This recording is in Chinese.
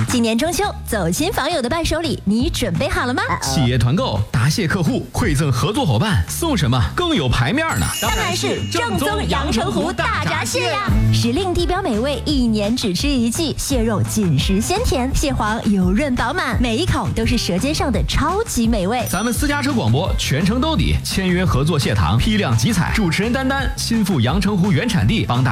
今年中秋，走亲访友的伴手礼，你准备好了吗？ 企业团购答谢客户，馈赠合作伙伴，送什么更有排面呢？ 当然是正宗阳澄湖大闸蟹呀！时令地标美味，一年只吃一季，蟹肉紧实鲜甜，蟹黄油润饱满，每一口都是舌尖上的超级美味。 咱们私家车广播全程兜底，签约合作蟹塘，批量集采，主持人丹丹亲赴阳澄湖原产地帮大